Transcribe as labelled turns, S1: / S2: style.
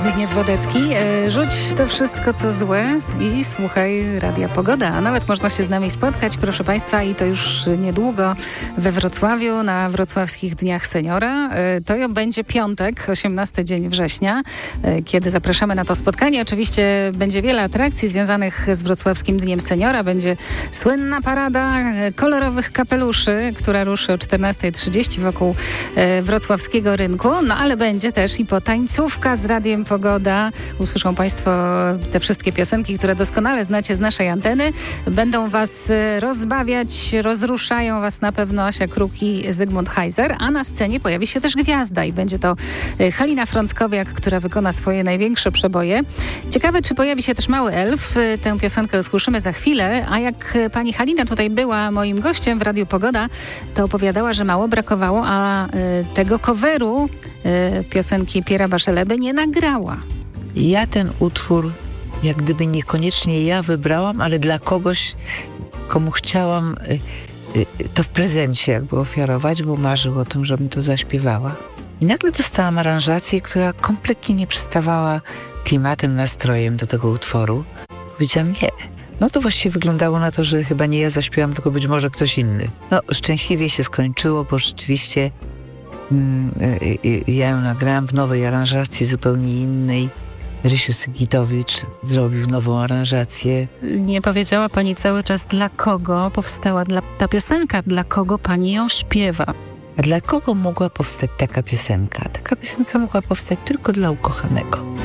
S1: Zbigniew Wodecki. Rzuć to wszystko, co złe i słuchaj Radia Pogoda. A nawet można się z nami spotkać, proszę Państwa, i to już niedługo we Wrocławiu na Wrocławskich Dniach Seniora. To będzie piątek, 18 dzień września, kiedy zapraszamy na to spotkanie. Oczywiście będzie wiele atrakcji związanych z Wrocławskim Dniem Seniora. Będzie słynna parada kolorowych kapeluszy, która ruszy o 14:30 wokół wrocławskiego rynku. No ale będzie też i potańcówka z Radiem Pogoda. Usłyszą Państwo te wszystkie piosenki, które doskonale znacie z naszej anteny. Będą Was rozbawiać, rozruszają Was na pewno Asia Kruk i Zygmunt Heiser, a na scenie pojawi się też gwiazda i będzie to Halina Frąckowiak, która wykona swoje największe przeboje. Ciekawe, czy pojawi się też Mały Elf. Tę piosenkę usłyszymy za chwilę, a jak pani Halina tutaj była moim gościem w Radiu Pogoda, to opowiadała, że mało brakowało, a tego coveru piosenki Pierre'a Bachelebby nie nagrała.
S2: Ja ten utwór, jak gdyby niekoniecznie ja wybrałam, ale dla kogoś, komu chciałam to w prezencie jakby ofiarować, bo marzył o tym, żebym to zaśpiewała. I nagle dostałam aranżację, która kompletnie nie przystawała klimatem, nastrojem do tego utworu. Powiedziałam nie. No to właściwie wyglądało na to, że chyba nie ja zaśpiewam, tylko być może ktoś inny. No szczęśliwie się skończyło, bo rzeczywiście ja ją nagrałam w nowej aranżacji zupełnie innej. Rysiu Sygitowicz zrobił nową aranżację.
S1: Nie powiedziała pani cały czas, dla kogo powstała ta piosenka, dla kogo pani ją śpiewa.
S2: A dla kogo mogła powstać taka piosenka? Taka piosenka mogła powstać tylko dla ukochanego.